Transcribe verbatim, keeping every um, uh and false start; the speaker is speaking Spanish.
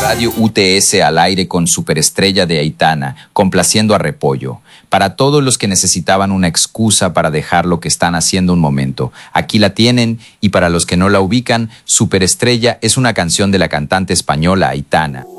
Radio U T S al aire con Superestrella de Aitana, complaciendo a Repollo. Para todos los que necesitaban una excusa para dejar lo que están haciendo un momento, aquí la tienen, y para los que no la ubican, Superestrella es una canción de la cantante española Aitana.